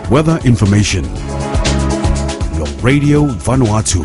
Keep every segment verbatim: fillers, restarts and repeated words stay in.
weather information. Your Radio Vanuatu.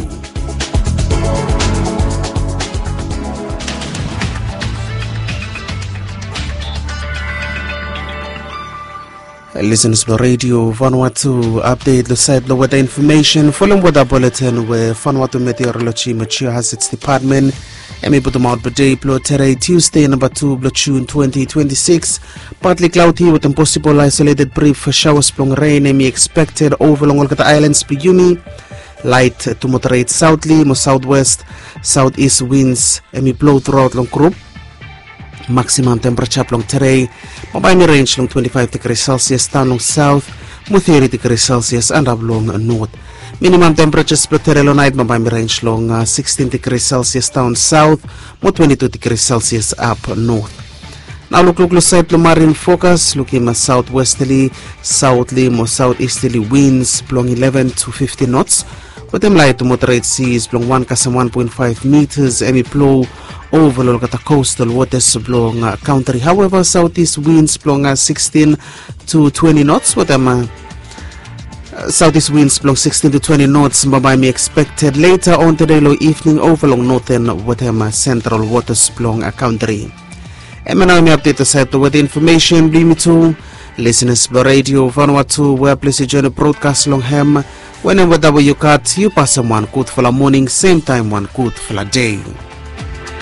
Listeners to Radio Vanuatu update the site the weather information following weather bulletin where Vanuatu Meteorology Mature has its department. Emi Butumaut Bade Plotere Tuesday number two June twenty twenty-six. Partly cloudy with a possible isolated brief showers plong rain Emi expected over long Olkata Islands Piyumi. Light to moderate southerly mo southwest southeast winds Emi blow throughout long group. Maximum temperature plong Tere Mabaymi range long twenty-five degrees Celsius down long south mo thirty degrees Celsius and up long north. Minimum temperatures Ploterelo night Mabaymi range long uh, sixteen degrees Celsius down south mo twenty-two degrees Celsius up north. Now look look look side marine focus looking at southwesterly, southerly mo southeasterly winds blowing eleven to fifteen knots. With them light to moderate seas blowing one kasam one point five meters and blow over the coastal waters blowing uh, country. However, southeast winds blowing uh, sixteen to twenty knots. With them uh, uh, southeast winds blowing sixteen to twenty knots. Mabaymi expected later on today low evening over long northern with them uh, central waters blowing uh, country. And now me update the site with the information. Bring me to listeners by Radio Vanuatu where please join the broadcast long hem. Whenever W cut, you pass someone good for the morning, same time one good for the day.